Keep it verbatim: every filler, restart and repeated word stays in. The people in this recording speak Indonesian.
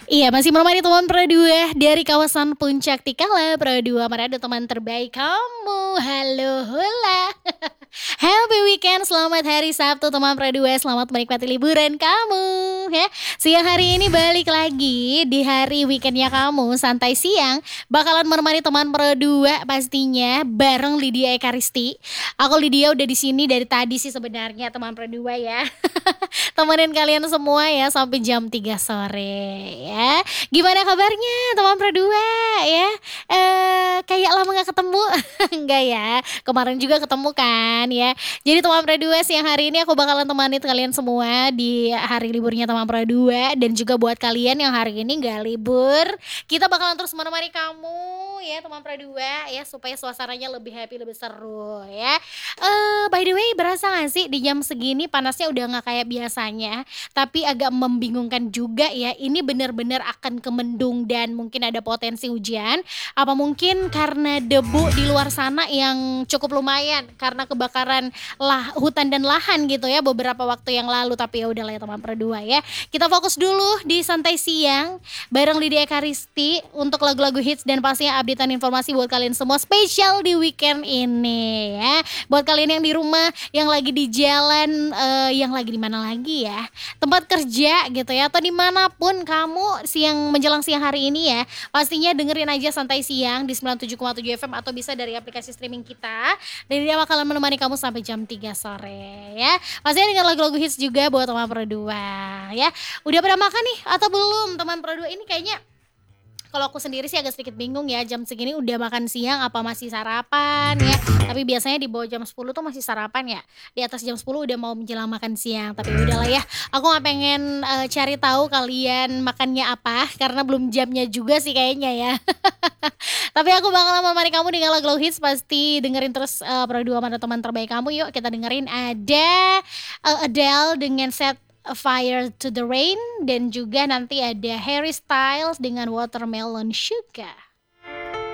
Iya, masih menemani teman Pro dua dari kawasan Puncak Tikala, Pro dua Manado teman terbaik kamu. Halo, hola. Happy weekend, selamat hari Sabtu teman Pro dua, selamat menikmati liburan kamu ya. Siang hari ini balik lagi di hari weekendnya kamu, santai siang bakalan menemani teman Pro dua pastinya bareng Lydia Ekaristi. Aku Lydia udah di sini dari tadi sih sebenarnya teman Pro dua ya. Temenin kalian semua ya sampai jam tiga sore ya. Gimana kabarnya teman Pro dua ya? Eee, kayak lama nggak ketemu, enggak ya? Kemarin juga ketemu kan ya. Jadi teman Pro dua siang hari ini aku bakalan temani kalian semua di hari liburnya teman Pro dua dan juga buat kalian yang hari ini nggak libur, kita bakalan terus menemani kamu ya teman Pro dua ya supaya suasananya lebih happy, lebih seru ya. Eee, by the way berasa nggak sih di jam segini panasnya udah nggak kayak biasanya, tapi agak membingungkan juga ya, ini bener-bener akan ke mendung dan mungkin ada potensi hujan, apa mungkin karena debu di luar sana yang cukup lumayan karena kebakaran lah hutan dan lahan gitu ya beberapa waktu yang lalu, tapi ya udahlah ya teman Pro dua ya. Kita fokus dulu di santai siang bareng Lydia Ekaristi untuk lagu-lagu hits dan pastinya updatean informasi buat kalian semua spesial di weekend ini ya. Buat kalian yang di rumah, yang lagi di jalan, eee, yang lagi di mana lagi ya, tempat kerja gitu ya atau dimanapun kamu siang menjelang siang hari ini ya, pastinya dengerin aja Santai Siang di sembilan puluh tujuh koma tujuh F M atau bisa dari aplikasi streaming kita, dan dia bakalan menemani kamu sampai jam tiga sore ya. Pastinya dengan lagu-lagu hits juga buat teman Pro dua ya. Udah pada makan nih atau belum teman Pro dua? Ini kayaknya kalau aku sendiri sih agak sedikit bingung ya, jam segini udah makan siang apa masih sarapan ya, tapi biasanya di bawah jam sepuluh tuh masih sarapan ya, di atas jam sepuluh udah mau menjelang makan siang, tapi ya udahlah ya, aku nggak pengen, eee, cari tahu kalian makannya apa, karena belum jamnya juga sih kayaknya ya. Tapi aku bakalan menemani kamu dengan lagu-lagu hits, pasti dengerin terus, eee, Pro dua Mana Teman Terbaik Kamu, yuk kita dengerin ada, eee, Adele dengan Set Fire to the Rain dan juga nanti ada Harry Styles dengan Watermelon Sugar.